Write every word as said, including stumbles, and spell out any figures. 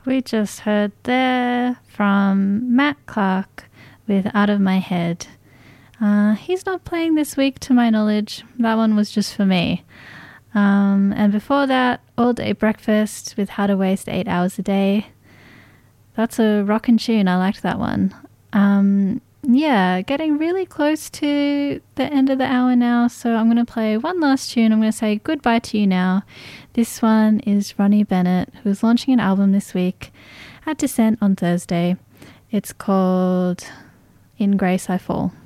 We just heard there from Matt Clark with Out of My Head. Uh, he's not playing this week to my knowledge. That one was just for me. Um, and before that, All Day Breakfast with How to Waste Eight Hours a Day. That's a rockin' tune. I liked that one. Um, yeah, getting really close to the end of the hour now, so I'm going to play one last tune. I'm going to say goodbye to you now. This one is Ronnie Bennett, who is launching an album this week at Descent on Thursday. It's called In Grace I Fall.